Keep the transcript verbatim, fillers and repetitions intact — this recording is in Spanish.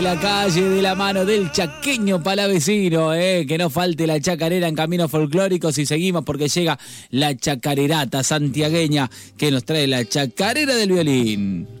La calle de la mano del chaqueño palavecino, eh, que no falte la chacarera en Caminos Folclóricos y seguimos porque llega la chacarerata santiagueña que nos trae la chacarera del violín.